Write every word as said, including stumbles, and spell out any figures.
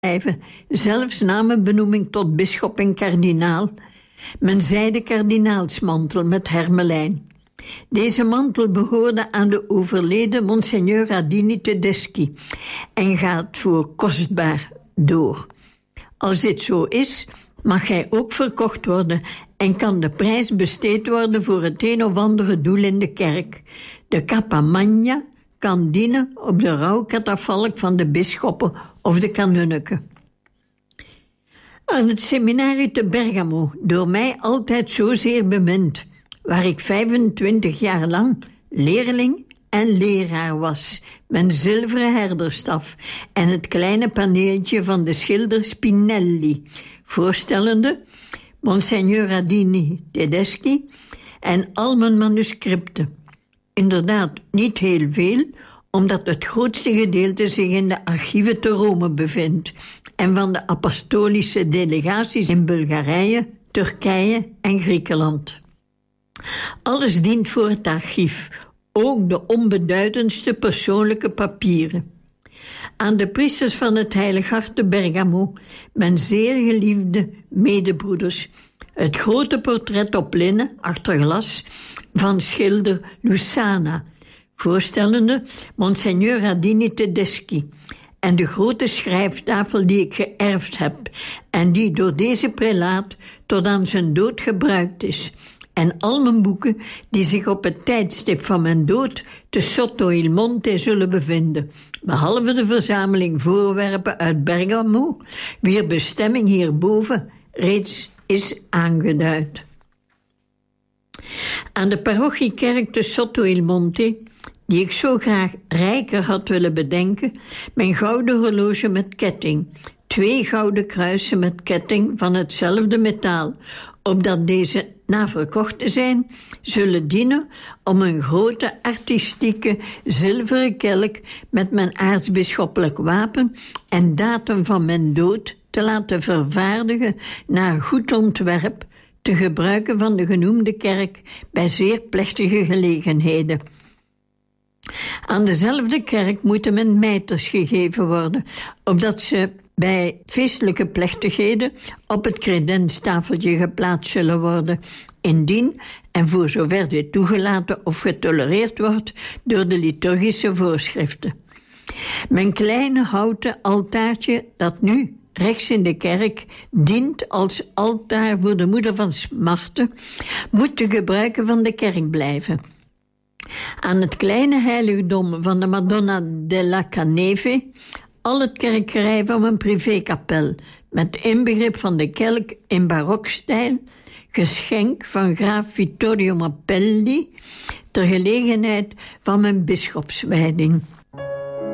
blijven, zelfs na mijn benoeming tot bisschop en kardinaal, mijn zijden kardinaalsmantel met hermelijn. Deze mantel behoorde aan de overleden Monseigneur Radini Tedeschi en gaat voor kostbaar door. Als dit zo is, mag hij ook verkocht worden en kan de prijs besteed worden voor het een of andere doel in de kerk. De capa magna kan dienen op de rouwkatafalk van de bisschoppen of de kanunniken. Aan het seminarie te Bergamo, door mij altijd zozeer bemind, waar ik vijfentwintig jaar lang leerling en leraar was, mijn zilveren herderstaf en het kleine paneeltje van de schilder Spinelli, voorstellende Monseigneur Radini Tedeschi en al mijn manuscripten. Inderdaad, niet heel veel, omdat het grootste gedeelte zich in de archieven te Rome bevindt en van de apostolische delegaties in Bulgarije, Turkije en Griekenland. Alles dient voor het archief, ook de onbeduidendste persoonlijke papieren. Aan de priesters van het Heilig Hart te Bergamo, mijn zeer geliefde medebroeders, het grote portret op linnen, achter glas, van schilder Lucana, voorstellende Monseigneur Radini Tedeschi, en de grote schrijftafel die ik geërfd heb en die door deze prelaat tot aan zijn dood gebruikt is, en al mijn boeken die zich op het tijdstip van mijn dood te Sotto il Monte zullen bevinden, behalve de verzameling voorwerpen uit Bergamo, wier bestemming hierboven reeds is aangeduid. Aan de parochiekerk te Sotto il Monte, die ik zo graag rijker had willen bedenken, mijn gouden horloge met ketting, twee gouden kruisen met ketting van hetzelfde metaal, opdat deze na verkocht te zijn, zullen dienen om een grote artistieke zilveren kelk met mijn aartsbisschoppelijk wapen en datum van mijn dood te laten vervaardigen naar goed ontwerp, te gebruiken van de genoemde kerk bij zeer plechtige gelegenheden. Aan dezelfde kerk moeten men mijters gegeven worden, opdat ze bij feestelijke plechtigheden op het credenstafeltje geplaatst zullen worden, indien en voor zover dit toegelaten of getolereerd wordt door de liturgische voorschriften. Mijn kleine houten altaartje, dat nu rechts in de kerk dient als altaar voor de moeder van smarten, moet te gebruiken van de kerk blijven. Aan het kleine heiligdom van de Madonna della Caneve al het kerkerij van mijn privékapel, met inbegrip van de kelk in barokstijl, geschenk van graaf Vittorio Mappelli, ter gelegenheid van mijn bisschopswijding.